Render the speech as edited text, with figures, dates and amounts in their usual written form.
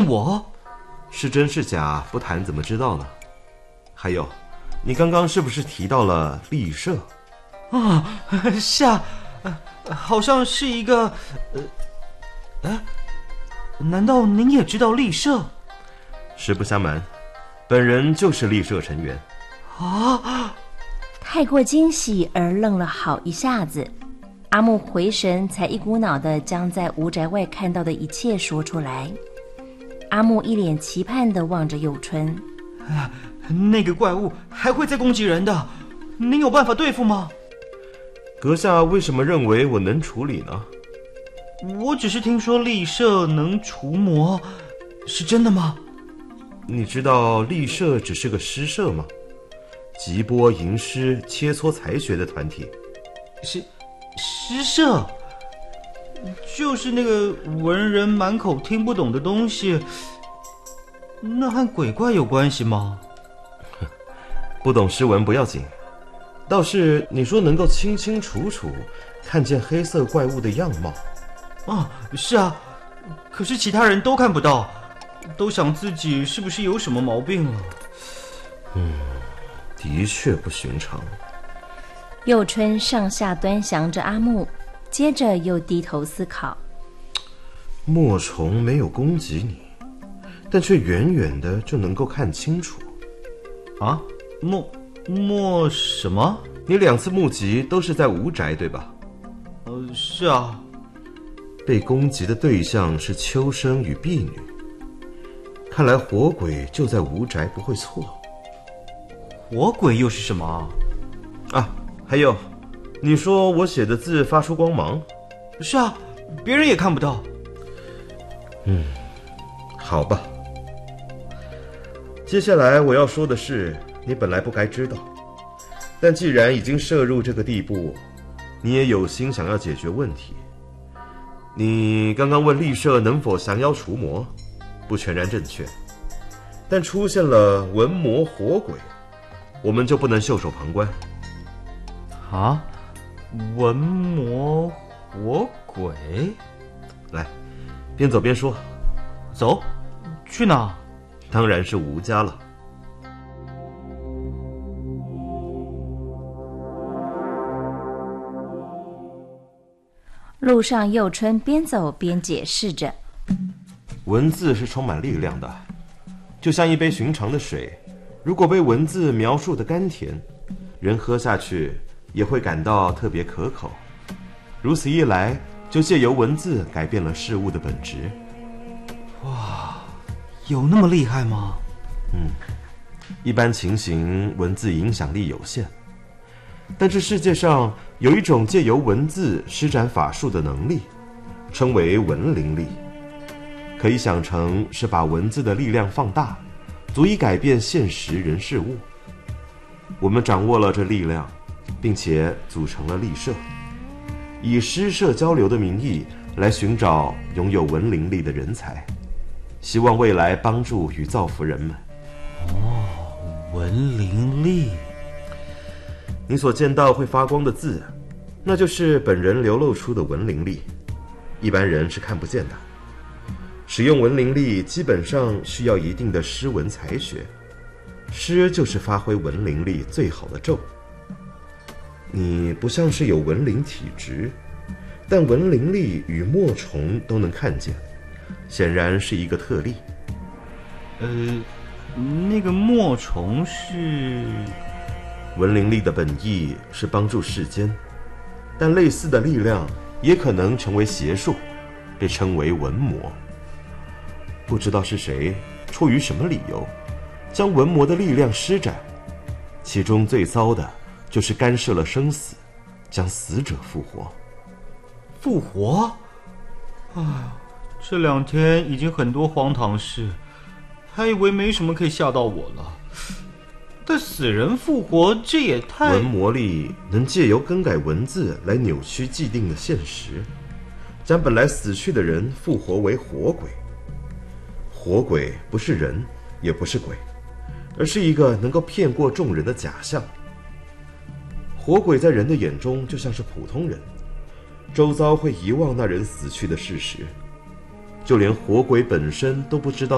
我？ 是真是假，不谈怎么知道呢？还有，你刚刚是不是提到了立社？ 啊，是啊，好像是一个，难道您也知道立社？ 实不相瞒，本人就是立社成员。 啊！ 太过惊喜而愣了好一下子，阿木回神，才一股脑地将在吴宅外看到的一切说出来。阿木一脸期盼地望着佑春。 那个怪物还会再攻击人的，您有办法对付吗？ 阁下为什么认为我能处理呢？ 我只是听说立社能除魔，是真的吗？ 你知道立社只是个诗社吗？急波吟诗、切磋才学的团体。 诗社，就是那个文人满口听不懂的东西，那和鬼怪有关系吗？ 不懂诗文不要紧，倒是你说能够清清楚楚看见黑色怪物的样貌。 是啊，可是其他人都看不到，都想自己是不是有什么毛病了。 的确不寻常。 佑春上下端详着阿木，接着又低头思考。 墨虫没有攻击你，但却远远的就能够看清楚。 啊？墨什么？ 你2次目击都是在吴宅对吧？ 是啊。 被攻击的对象是秋生与婢女，看来火鬼就在吴宅不会错。 火鬼又是什么啊？还有，你说我写的字发出光芒？ 是啊，别人也看不到。 好吧。接下来我要说的是，你本来不该知道，但既然已经涉入这个地步，你也有心想要解决问题。你刚刚问立社能否降妖除魔，不全然正确，但出现了文魔火鬼，我们就不能袖手旁观。 啊？文魔火鬼？ 来，边走边说。 走，去哪？ 当然是吴家了。 路上，佑春边走边解释着： 文字是充满力量的，就像一杯寻常的水，如果被文字描述的甘甜，人喝下去也会感到特别可口。如此一来，就借由文字改变了事物的本质。 哇，有那么厉害吗？ 一般情形，文字影响力有限，但这世界上有一种借由文字施展法术的能力，称为文灵力。可以想成是把文字的力量放大，足以改变现实人事物。我们掌握了这力量，并且组成了立社，以诗社交流的名义来寻找拥有文灵力的人才，希望未来帮助与造福人们。 文灵力。 你所见到会发光的字，那就是本人流露出的文灵力，一般人是看不见的。使用文灵力基本上需要一定的诗文才学，诗就是发挥文灵力最好的咒。你不像是有文灵体质，但文灵力与墨虫都能看见，显然是一个特例。 那个墨虫是…… 文灵力的本意是帮助世间，但类似的力量也可能成为邪术，被称为文魔。不知道是谁出于什么理由将文魔的力量施展，其中最糟的就是干涉了生死，将死者复活。 复活？这2天已经很多荒唐事，还以为没什么可以吓到我了。但死人复活，这也太…… 文魔力能借由更改文字来扭曲既定的现实，将本来死去的人复活为活鬼。活鬼不是人，也不是鬼，而是一个能够骗过众人的假象。活鬼在人的眼中就像是普通人，周遭会遗忘那人死去的事实，就连活鬼本身都不知道